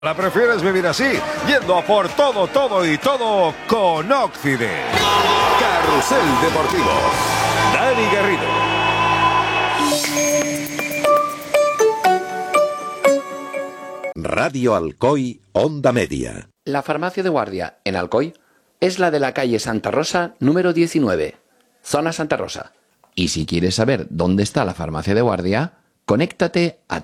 ¿La prefieres vivir así? Yendo a por todo, todo y todo con Occident. Carrusel Deportivo. Dani Garrido. Radio Alcoy, Onda Media. La farmacia de guardia en Alcoy es la de la calle Santa Rosa, número 19, zona Santa Rosa. Y si quieres saber dónde está la farmacia de guardia, conéctate a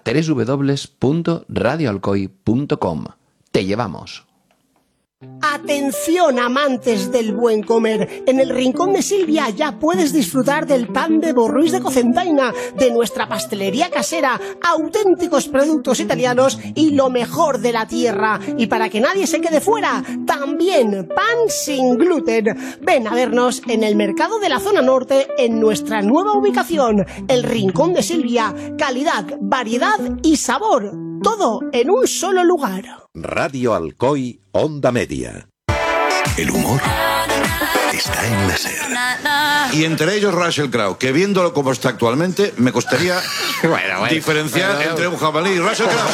www.radioalcoy.com. Te llevamos. Atención, amantes del buen comer. En el Rincón de Silvia ya puedes disfrutar del pan de Borruís de Cocentaina, de nuestra pastelería casera, auténticos productos italianos y lo mejor de la tierra. Y para que nadie se quede fuera, también pan sin gluten. Ven a vernos en el mercado de la zona norte, en nuestra nueva ubicación, el Rincón de Silvia. Calidad, variedad y sabor, todo en un solo lugar. Radio Alcoy, Onda Media. El humor está en la SER. Y entre ellos Russell Crowe, que viéndolo como está actualmente, me costaría diferenciar entre un jabalí y Russell Crowe.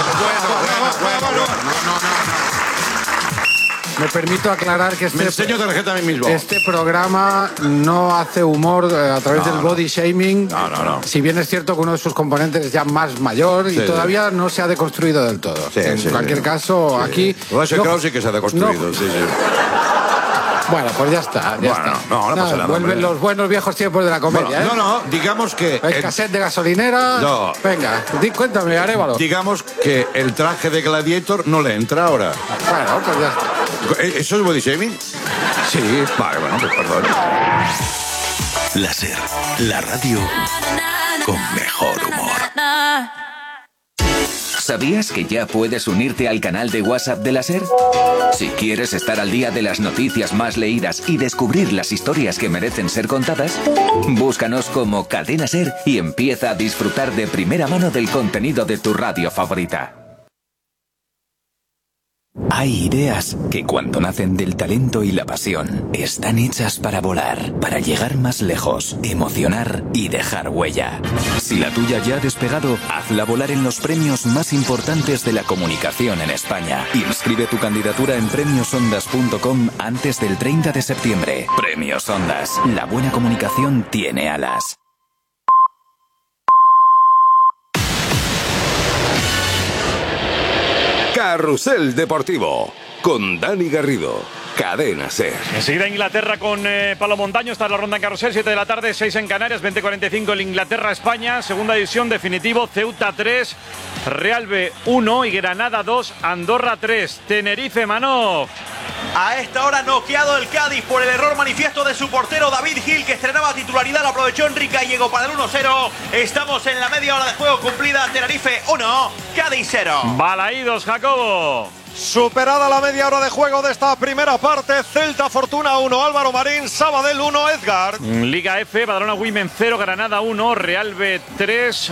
Me permito aclarar que me enseño tarjeta a mí mismo. Este programa no hace humor a través del body shaming. No. Si bien es cierto que uno de sus componentes es ya más mayor y todavía no se ha deconstruido del todo. En cualquier caso, aquí... Russell Crowe sí que se ha deconstruido, Bueno, pues ya está. No pasa nada. Vuelven los buenos viejos tiempos de la comedia. No, digamos que... El cassette de gasolinera... No. Venga, cuéntame, Arévalo. Digamos que el traje de Gladiator no le entra ahora. Bueno, pues ya está. ¿Eso es body shaming? Sí. Vale, pues perdón. La SER, la radio con mejor humor. ¿Sabías que ya puedes unirte al canal de WhatsApp de la SER? Si quieres estar al día de las noticias más leídas y descubrir las historias que merecen ser contadas, búscanos como Cadena SER y empieza a disfrutar de primera mano del contenido de tu radio favorita. Hay ideas que cuando nacen del talento y la pasión están hechas para volar, para llegar más lejos, emocionar y dejar huella. Si la tuya ya ha despegado, hazla volar en los premios más importantes de la comunicación en España. Inscribe tu candidatura en premiosondas.com antes del 30 de septiembre. Premios Ondas. La buena comunicación tiene alas. Carrusel Deportivo con Dani Garrido. Cadena SER. Enseguida Inglaterra con Palo Montaño. Está la ronda en Carrusel, 7 de la tarde, 6 en Canarias, 20:45 el Inglaterra-España. Segunda división, definitivo, Ceuta 3, Real B 1 y Granada 2, Andorra 3. Tenerife, Manov. A esta hora noqueado el Cádiz por el error manifiesto de su portero David Gil, que estrenaba titularidad, lo aprovechó Enrique Gallego para el 1-0. Estamos en la media hora de juego cumplida. Tenerife 1, Cádiz 0. Balaídos, Jacobo. Superada la media hora de juego de esta primera parte, Celta Fortuna 1, Álvaro Marín, Sabadell 1, Edgar. Liga F, Badalona Women 0, Granada 1, Real B 3,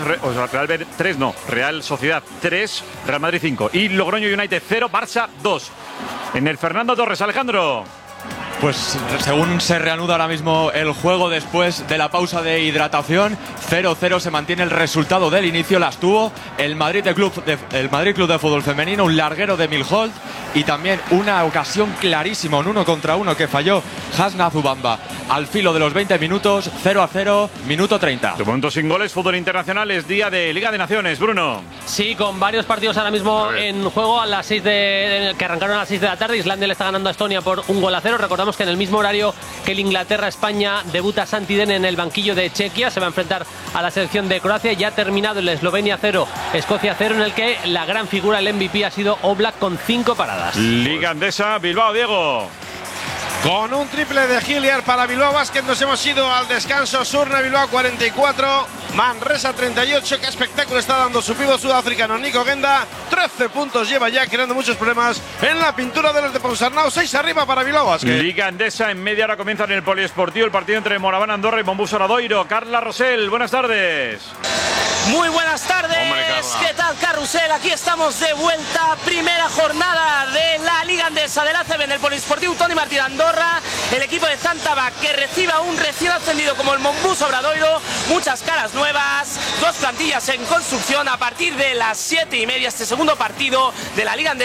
Real Sociedad 3, Real Madrid 5 y Logroño United 0, Barça 2. En el Fernando Torres, Alejandro. Pues según se reanuda ahora mismo el juego después de la pausa de hidratación, 0-0 se mantiene el resultado del inicio, las tuvo el Madrid Club de Fútbol Femenino, un larguero de Milholt y también una ocasión clarísima, un 1 contra 1 que falló Hasna Zubamba. Al filo de los 20 minutos, 0-0, minuto 30. De momento sin goles, fútbol internacional, es día de Liga de Naciones, Bruno. Sí, con varios partidos ahora mismo en juego a las 6 que arrancaron a las 6 de la tarde. Islandia le está ganando a Estonia por 1-0. Recordamos que en el mismo horario que el Inglaterra-España debuta Santiden en el banquillo de Chequia. Se va a enfrentar a la selección de Croacia. Ya ha terminado el Eslovenia 0, Escocia 0, en el que la gran figura, el MVP, ha sido Oblak con 5 paradas. Liga Andesa, Bilbao, Diego. Con un triple de Hilliard para Bilbao Basket nos hemos ido al descanso. Surne Bilbao 44, Manresa 38. Qué espectáculo está dando su pívot sudafricano Nico Genda. 13 puntos lleva ya, creando muchos problemas en la pintura de los de Ponsarnau. 6 arriba para Bilbao Basket. Liga Andesa, en media hora comienza en el Poliesportivo el partido entre Moraván Andorra y Mombus Oradoiro. Carla Rosell, buenas tardes. Muy buenas tardes. ¿Qué tal, Carrusel? Aquí estamos de vuelta. Primera jornada de la Liga Andesa. Barça del ACB en el Polisportiu Toni Martí de Andorra, el equipo de Zantaba que recibe a un recién ascendido como el Montbus Obradoiro, muchas caras nuevas, dos plantillas en construcción a partir de las 7:30 este segundo partido de la Liga Andesa.